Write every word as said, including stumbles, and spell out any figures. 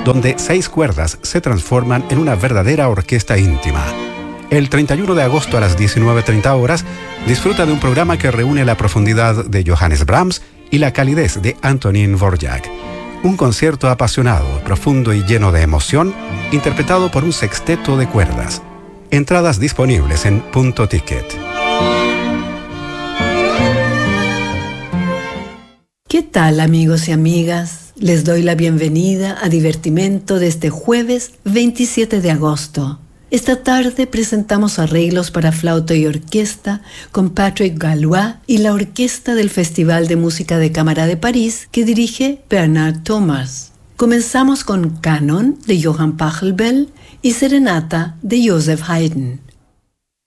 donde seis cuerdas se transforman en una verdadera orquesta íntima. El treinta y uno de agosto a las diecinueve treinta horas, disfruta de un programa que reúne la profundidad de Johannes Brahms y la calidez de Antonín Dvorak. Un concierto apasionado, profundo y lleno de emoción, interpretado por un sexteto de cuerdas. Entradas disponibles en Punto Ticket. ¿Qué tal, amigos y amigas? Les doy la bienvenida a Divertimento de este jueves veintisiete de agosto. Esta tarde presentamos arreglos para flauta y orquesta con Patrick Gallois y la orquesta del Festival de Música de Cámara de París que dirige Bernard Thomas. Comenzamos con Canon de Johann Pachelbel y Serenata de Joseph Haydn.